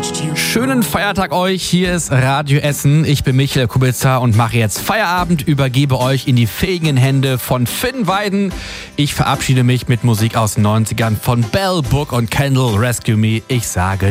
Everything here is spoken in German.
Schönen Feiertag euch, hier ist Radio Essen. Ich bin Michael Kubica und mache jetzt Feierabend, übergebe euch in die fähigen Hände von Finn Weiden. Ich verabschiede mich mit Musik aus den 90ern von Bell, Book und Candle Rescue Me. Ich sage